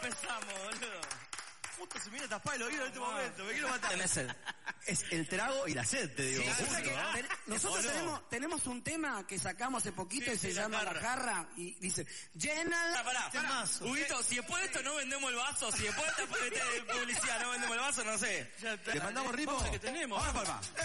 empezamos, boludo. Justo se me viene a tapar el oído en este momento, me quiero matar. Es el trago y la sed, te digo. Sí, justo, sí, ¿no? Nosotros tenemos un tema que sacamos hace poquito y se llama La Jarra y dice, llena la... Pará. Huguito, si después de esto no vendemos el vaso, si después de esta publicidad no vendemos el vaso, no sé. ¿Le mandamos ritmo? Que tenemos. Ahora palma.